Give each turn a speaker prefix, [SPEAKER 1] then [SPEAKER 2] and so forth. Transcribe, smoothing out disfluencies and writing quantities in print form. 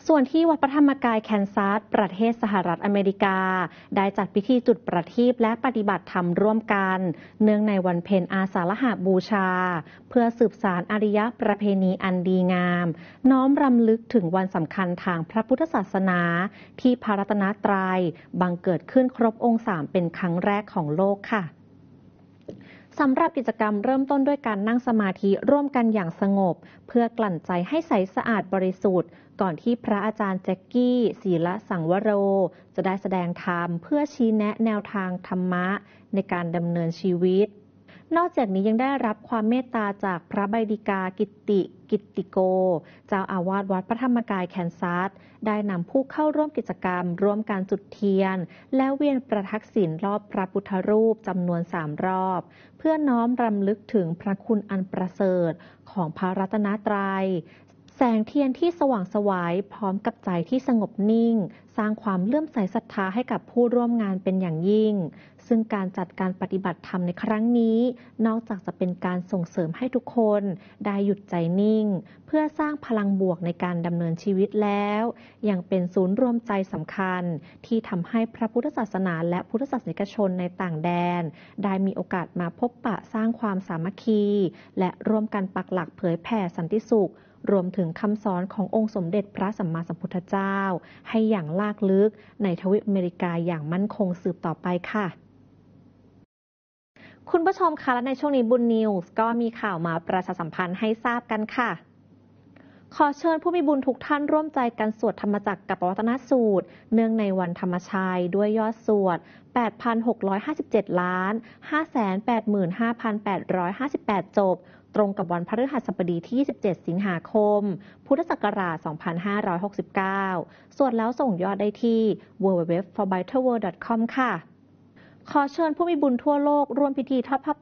[SPEAKER 1] ส่วนที่วัดพระธรรมกายแคนซัสประเทศสหรัฐอเมริกาได้จัดพิธีจุดประทีปและปฏิบัติธรรมร่วมกันเนื่องในวันเพ็ญอาสาฬหบูชาเพื่อสืบสานอารยประเพณีอันดีงามน้อมรำลึกถึงวันสำคัญทางพระพุทธศาสนาที่พระรัตนตรัยบังเกิดขึ้นครบองค์3เป็นครั้งแรกของโลกค่ะสำหรับกิจกรรมเริ่มต้นด้วยการนั่งสมาธิร่วมกันอย่างสงบเพื่อกลั่นใจให้ใสสะอาดบริสุทธิ์ก่อนที่พระอาจารย์แจ็คกี้ศีลสังวโรจะได้แสดงธรรมเพื่อชี้แนะแนวทางธรรมะในการดำเนินชีวิตนอกจากนี้ยังได้รับความเมตตาจากพระไบดิกากิตติโกเจ้าอาวาสวัดพระธรรมกายแคนซัสได้นำผู้เข้าร่วมกิจกรรมร่วมการจุดเทียนและเวียนประทักษิณรอบพระพุทธรูปจำนวน3 รอบเพื่อน้อมรำลึกถึงพระคุณอันประเสริฐของพระรัตนตรัยแสงเทียนที่สว่างไสวพร้อมกับใจที่สงบนิ่งสร้างความเลื่อมใสศรัทธาให้กับผู้ร่วมงานเป็นอย่างยิ่งซึ่งการจัดการปฏิบัติธรรมในครั้งนี้นอกจากจะเป็นการส่งเสริมให้ทุกคนได้หยุดใจนิ่งเพื่อสร้างพลังบวกในการดำเนินชีวิตแล้วยังเป็นศูนย์รวมใจสำคัญที่ทำให้พระพุทธศาสนาและพุทธศาสนิกชนในต่างแดนได้มีโอกาสมาพบปะสร้างความสามัคคีและร่วมกันปักหลักเผยแผ่สันติสุขรวมถึงคำสอนขององค์สมเด็จพระสัมมาสัมพุทธเจ้าให้อย่างลากลึกในทวีปอเมริกาอย่างมั่นคงสืบต่อไปค่ะคุณผู้ชมคะและในช่วงนี้บุญนิวส์ก็มีข่าวมาประชาสัมพันธ์ให้ทราบกันค่ะขอเชิญผู้มีบุญทุกท่านร่วมใจกันสวดธรรมจักรกับปวัตนสูตรเนื่องในวันธรรมชัยด้วยยอดสวด 8,657,585,858 จบตรงกับวันพฤหัสบดีที่ 27 สิงหาคม พุทธศักราช 2569 สวดแล้วส่งยอดได้ที่ www.forbitterworld.com ค่ะขอเชิญผู้มีบุญทั่วโลกร่วมพิธีทอดผ้า